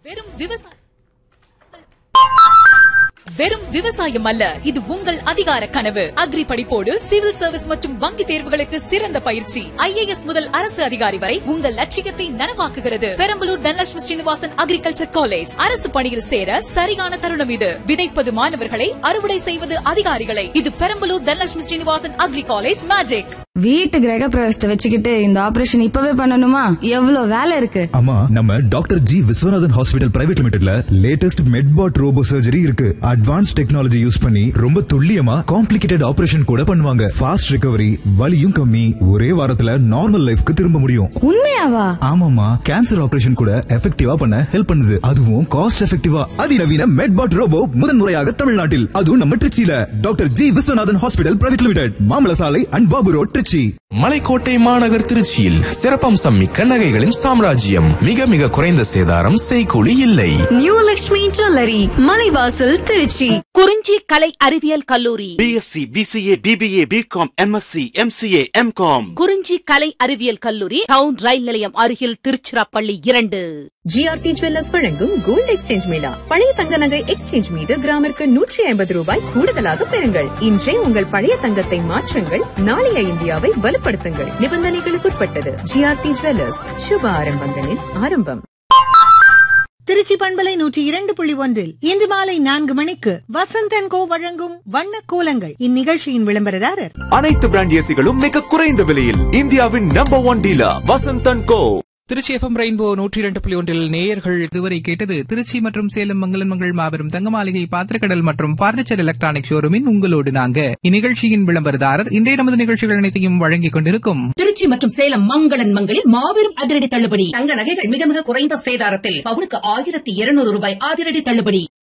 வெறும் விவசாயம் அல்ல, இது உங்கள் அதிகார கனவு. அக்ரி படிப்போடு சிவில் சர்வீஸ் மற்றும் வங்கி தேர்வுகளுக்கு சிறந்த பயிற்சி. IAS முதல் அரசு அதிகாரி வரை உங்கள் லட்சியத்தை நனவாக்குகிறது. Perambalur Dhanalakshmi Srinivasan agriculture college. அரசு பணியில் சேர சரியான தருணம் இது. விதைப்பது மாணவர்களை, அறுவடை செய்வது அதிகாரிகளை. இது Perambalur Dhanalakshmi Srinivasan agri college magic. வீட்டு கிரக பிரவேசத்தை வச்சுக்கிட்டு இந்த ஆபரேஷன் இப்பவே பண்ணணுமா? எவ்வளவு வேலை இருக்கு. அம்மா, நம்ம doctor G Viswanathan hospital private லிமிடெட்ல latest மெட்பாட் robot surgery இருக்கு. அட்வான்ஸ் டெக்னாலஜி யூஸ் பண்ணி ரொம்ப துல்லியமா காம்ப்ளிகேட்டட் ஆபரேஷன் கூட பண்ணுவாங்க. ஃபாஸ்ட் ரிகவரி, வலியும் கம்மி, ஒரே வாரத்துல நார்மல் லைஃப்க்கு திரும்ப முடியும். உண்மையாவா? ஆமாமா, கேன்சர் ஆபரேஷன் கூட எஃபெக்டிவா பண்ண ஹெல்ப் பண்ணுது. அதுவும் காஸ்ட் எஃபெக்டிவா. அதிநவீன மெட்பாட் ரோபோ முதன்முறையாக தமிழ்நாட்டில், அதுவும் நம்ம திருச்சியில doctor G Viswanathan hospital private limited, மாமல சாலை அண்ட் பாபு ரோட், திருச்சி. மலைக்கோட்டை மாநகர் திருச்சியில் சிறப்பம்சம் மிக்க நகைகளின் சாம்ராஜ்யம். மிக மிக குறைந்த சேதாரம், செய்கூலி இல்லை. New Lakshmi jewellery, Malaivasal, Trichy. குறிஞ்சி கலை அறிவியல் கல்லூரி BSc, BCA, BBA, BCom, MSc, MCA, MCom. குறிஞ்சி கலை அறிவியல் கல்லூரி டவுன் ரயில் நிலையம் அருகில், திருச்சிராப்பள்ளி 2. GRT ஜுவல்லர்ஸ் வழங்கும் கோல்ட் எக்ஸ்சேஞ்ச் மேளா. பழைய தங்க நகை எக்ஸ்சேஞ்ச் மீது கிராமிற்கு 150 ரூபாய் கூடுதலாக பெறுங்கள். இன்றே உங்கள் பழைய தங்கத்தை மாற்றுங்கள், நாளைய இந்தியாவை வலுப்படுத்துங்கள். நிபந்தனைகளுக்குட்பட்டது. GRT ஜுவல்லர்ஸ், சுப ஆரம்பங்களின் ஆரம்பம். திருச்சி பண்பலை 102.1 இன்று மாலை 4 மணிக்கு வசந்த் & கோ வழங்கும் வண்ண கோலங்கள். இந்நிகழ்ச்சியின் விளம்பரதாரர் அனைத்து பிராண்ட் ஏசிகளும் மிக குறைந்த விலையில் இந்தியாவின் நம்பர் 1 டீலர் வசந்த் & கோ. திருச்சி FM ரெயின்போ 102.1 நேயர்கள் இதுவரை கேட்டது திருச்சி மற்றும் சேலம் மங்களன் மங்கள் மாபெரும் தங்க மாளிகை, பாத்திரக்கடல் மற்றும் பர்னிச்சர் எலக்ட்ரானிக் ஷோரூமின் உங்களோடு நாங்க. இந்நிகழ்ச்சியின் விளம்பரதாரர் இன்றைய நமது நிகழ்ச்சிகள் அனைத்தையும் வழங்கிக் கொண்டிருக்கும் திருச்சி மற்றும் சேலம் மங்களன் மங்களில் மாபெரும் அதிரடி தள்ளுபடி. தங்க நகைகள் மிக மிக குறைந்த சேதாரத்தில் பவுனுக்கு 1200 ரூபாய் அதிரடி தள்ளுபடி.